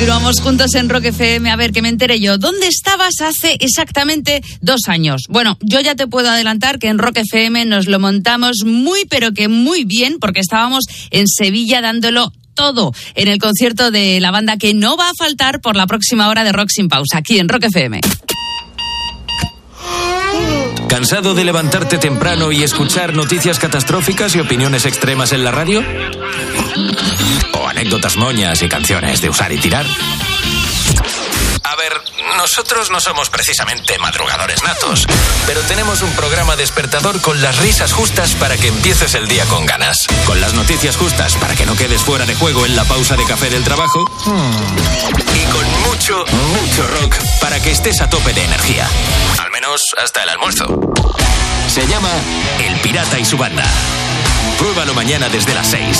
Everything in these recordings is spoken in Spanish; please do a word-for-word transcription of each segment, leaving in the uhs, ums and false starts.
Continuamos juntos en Rock F M. A ver, que me enteré yo. ¿Dónde estabas hace exactamente dos años? Bueno, yo ya te puedo adelantar que en Rock F M nos lo montamos muy, pero que muy bien, porque estábamos en Sevilla dándolo todo en el concierto de la banda que no va a faltar por la próxima hora de Rock Sin Pausa, aquí en Rock F M. ¿Cansado de levantarte temprano y escuchar noticias catastróficas y opiniones extremas en la radio? ¿O anécdotas moñas y canciones de usar y tirar? A ver, nosotros no somos precisamente madrugadores natos, pero tenemos un programa despertador con las risas justas para que empieces el día con ganas, con las noticias justas para que no quedes fuera de juego en la pausa de café del trabajo y con mucho, mucho rock para que estés a tope de energía, al menos hasta el almuerzo. Se llama El Pirata y su banda. Pruébalo mañana desde las seis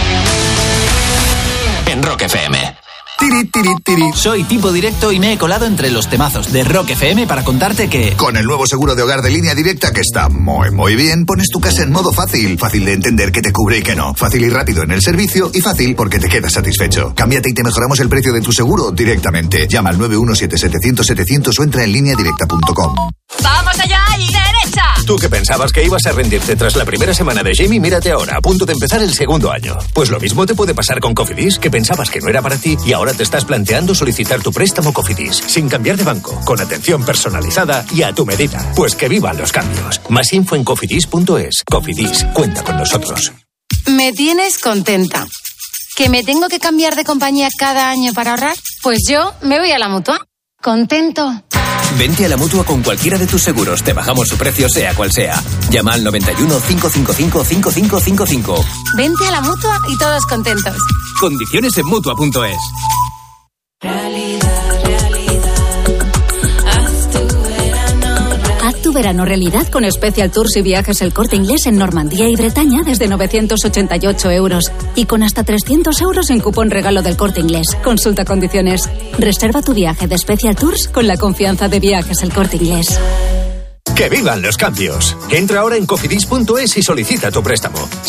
en Rock F M. Tiri, tiri, tiri. Soy Tipo Directo y me he colado entre los temazos de Rock F M para contarte que... Con el nuevo seguro de hogar de Línea Directa, que está muy, muy bien, pones tu casa en modo fácil. Fácil de entender que te cubre y que no. Fácil y rápido en el servicio y fácil porque te quedas satisfecho. Cámbiate y te mejoramos el precio de tu seguro directamente. Llama al nueve uno siete setecientos setecientos o entra en línea directa punto com. ¡Vamos allá y derecha! Tú que pensabas que ibas a rendirte tras la primera semana de Jamie, mírate ahora, a punto de empezar el segundo año. Pues lo mismo te puede pasar con Cofidis, que pensabas que no era para ti y ahora te estás planteando solicitar tu préstamo Cofidis, sin cambiar de banco, con atención personalizada y a tu medida. Pues que vivan los cambios. Más info en cofidis punto es. Cofidis, cuenta con nosotros. Me tienes contenta. ¿Que me tengo que cambiar de compañía cada año para ahorrar? Pues yo me voy a la Mutua. Contento. Vente a la Mutua con cualquiera de tus seguros. Te bajamos su precio, sea cual sea. Llama al noventa y uno, cinco cinco cinco, cinco cinco cinco cinco. Vente a la Mutua y todos contentos. Condiciones en Mutua punto es. Realidad, realidad. Haz tu verano realidad. Haz tu verano realidad con Special Tours y Viajes El Corte Inglés en Normandía y Bretaña desde novecientos ochenta y ocho euros. Y con hasta trescientos euros en cupón regalo del Corte Inglés. Consulta condiciones. Reserva tu viaje de Special Tours con la confianza de Viajes El Corte Inglés. ¡Que vivan los cambios! Entra ahora en cofidis punto es y solicita tu préstamo.